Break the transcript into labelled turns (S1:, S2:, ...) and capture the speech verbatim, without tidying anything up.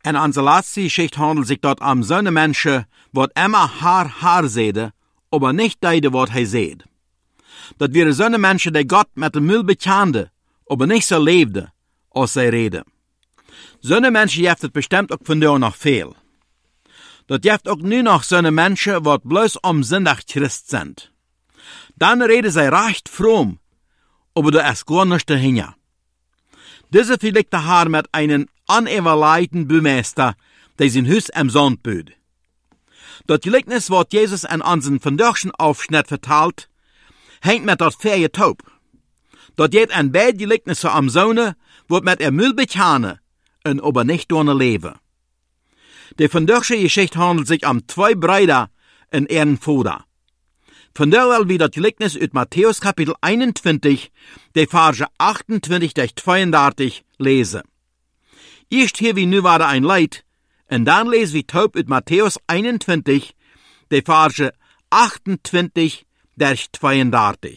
S1: En onze laatste geschichte handelt zich dort om zo'n mensen wat immer haar haar zeiden, aber nicht deiden wat hij zeed. Dat waren zo'n mensen die God met de mul bekende, aber niet zo leefden als zij reden. Zo'n mensen heeft het bestemd ook vandaag nog veel. Dat heeft ook nu nog zo'n mensen wat bloos om zondag Christ zijn. Dan reden zij recht vroom, aber er is gar nicht dahinter. Deze vergelijkte haar met een oneerlijken buurmeester die zijn huis am zand bouwt. Dat gelijkenis wat Jezus aan onze vandaagse afschnitt vertaalt, hangt met dat vrije taub. Dat jet een beide gelijkenissen am zonen, wat met er mul bekende en aber nicht door leven. De vandaagse geschichte handelt zich om twee brüder en een vader. Vandaar wil we dat gelijkenis uit Matthäus kapitel eenentwintig, de verse achtentwintig tot tweeëndertig lezen. Eerst hier we nu waarde een leid, en dan lezen we taub uit Matthäus eenentwintig, de verse achtentwintig tot tweeëndertig.